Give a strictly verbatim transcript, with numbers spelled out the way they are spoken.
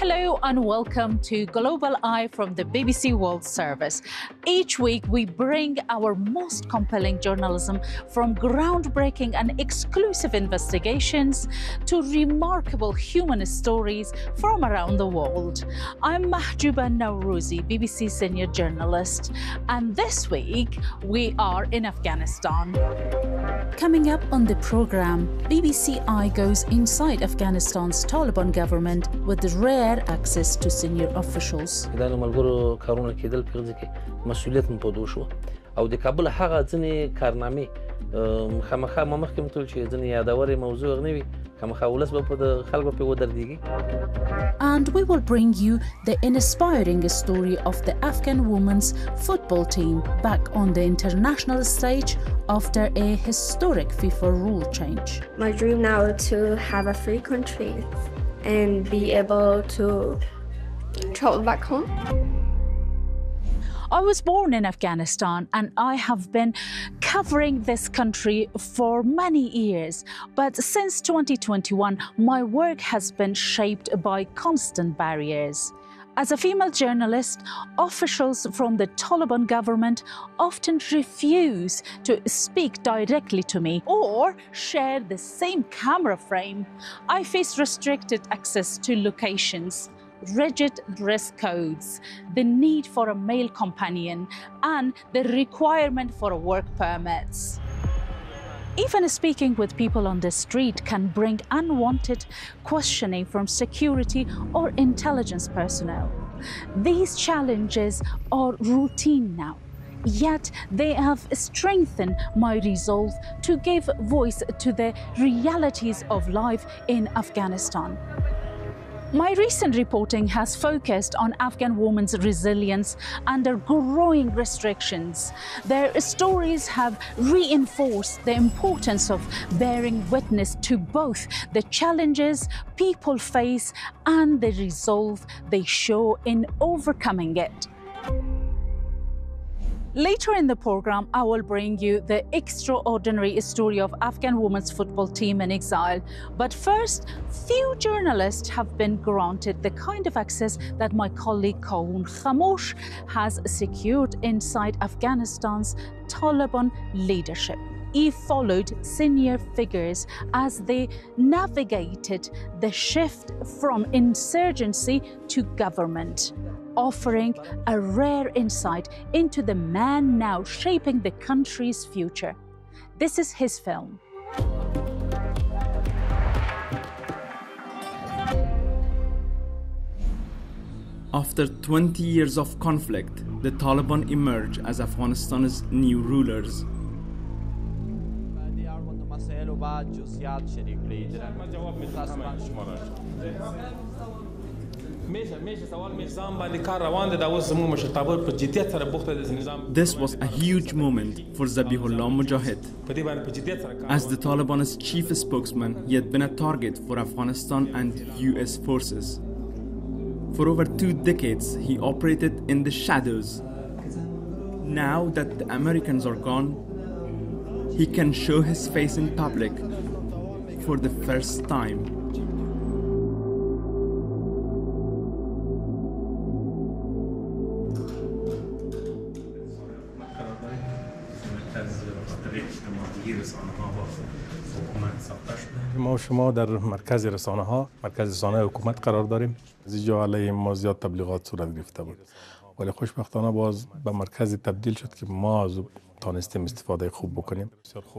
Hello and welcome to Global Eye from the B B C World Service. Each week we bring our most compelling journalism, from groundbreaking and exclusive investigations to remarkable human stories from around the world. I'm Mahjouba Nawrouzi, B B C senior journalist, and this week we are in Afghanistan. Coming up on the program, B B C Eye goes inside Afghanistan's Taliban government with rare access to senior officials. دا ملګرو کارونه کېدل په دې کې مسؤلیت مو پدو شو او د کابل هغه ځنې کارنامې خامخا ما مخکې متول چې ځنې یادوري موضوع غنوي خامخا ولس به په خلکو په ودرېږي. And we will bring you the inspiring story of the Afghan women's football team back on the international stage after a historic FIFA rule change. My dream now is to have a free country and be able to travel back home. I was born in Afghanistan and I have been covering this country for many years. But since twenty twenty-one, my work has been shaped by constant barriers. As a female journalist, officials from the Taliban government often refuse to speak directly to me or share the same camera frame. I face restricted access to locations, rigid dress codes, the need for a male companion, and the requirement for work permits. Even speaking with people on the street can bring unwanted questioning from security or intelligence personnel. These challenges are routine now, yet they have strengthened my resolve to give voice to the realities of life in Afghanistan. My recent reporting has focused on Afghan women's resilience under growing restrictions. Their stories have reinforced the importance of bearing witness to both the challenges people face and the resolve they show in overcoming it. Later in the program, I will bring you the extraordinary story of Afghan women's football team in exile. But first, few journalists have been granted the kind of access that my colleague Kaoun Khamosh has secured inside Afghanistan's Taliban leadership. He followed senior figures as they navigated the shift from insurgency to government, offering a rare insight into the man now shaping the country's future. This is his film. After twenty years of conflict, the Taliban emerge as Afghanistan's new rulers. This was a huge moment for Zabihullah Mujahid. As the Taliban's chief spokesman, he had been a target for Afghanistan and U S forces. For over two decades, he operated in the shadows. Now that the Americans are gone, he can show his face in public for the first time. ما و شما در مرکز رسانه ها مرکز رسانه حکومت قرار داریم. از اینجا علیه ما زیاد تبلیغات صورت گرفته بود، ولی خوشبختانه باز به مرکزی تبدیل شد که ما از تانستیم استفاده خوب بکنیم.